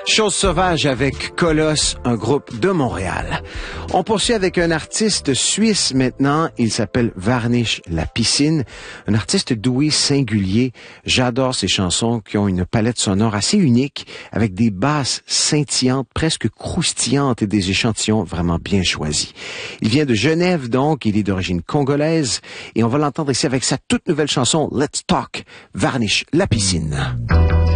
Chose sauvage avec Colosse, un groupe de Montréal. On poursuit avec un artiste suisse maintenant. Il s'appelle Varnish La Piscine. Un artiste doué, singulier. J'adore ses chansons qui ont une palette sonore assez unique, avec des basses scintillantes, presque croustillantes et des échantillons vraiment bien choisis. Il vient de Genève, donc. Il est d'origine congolaise. Et on va l'entendre ici avec sa toute nouvelle chanson Let's Talk. Varnish La Piscine.